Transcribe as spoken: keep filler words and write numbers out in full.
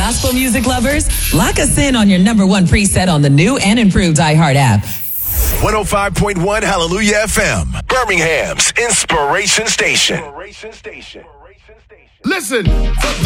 gospel music lovers, lock us in on your number one preset on the new and improved iHeart app. one oh five point one Hallelujah F M, Birmingham's Inspiration Station. Listen, for